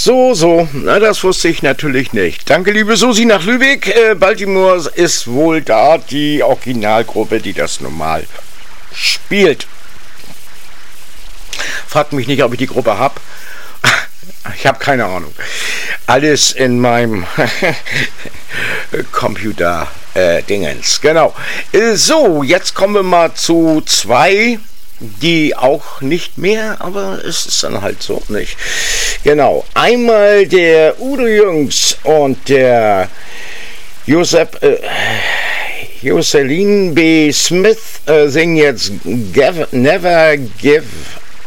So, na, das wusste ich natürlich nicht. Danke, liebe Susi nach Lübeck. Baltimore ist wohl da die Originalgruppe, die das normal spielt. Fragt mich nicht, ob ich die Gruppe habe. Ich habe keine Ahnung. Alles in meinem Computer-Dingens. Genau. So, jetzt kommen wir mal zu zwei, die auch nicht mehr, aber es ist dann halt so nicht. Genau. Einmal der Udo Jürgens und der Jocelyn B. Smith singen jetzt Never Give